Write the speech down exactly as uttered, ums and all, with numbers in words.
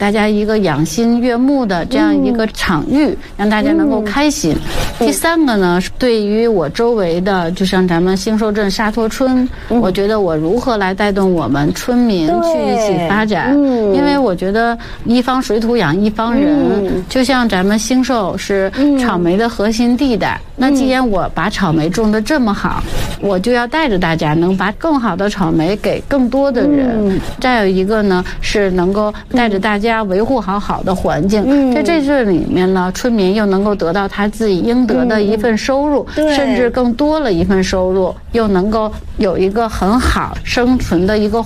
大家一个养心悦目的这样一个场域，让大家能够开心。第三个呢，对于我周围的，就像咱们兴寿镇沙陀村，我觉得我如何来带动我们村民去一起发展？因为我觉得一方水土养一方人，就像咱们兴寿是草莓的核心地带，那既然我把草莓种得这么好，我就要带着大家能把更好的草莓给更多的人。再有一个呢，是能够带着大家维护好好的环境，在这这里面呢，村民又能够得到他自己应得的一份收入，甚至更多了一份收入，又能够有一个很好生存的一个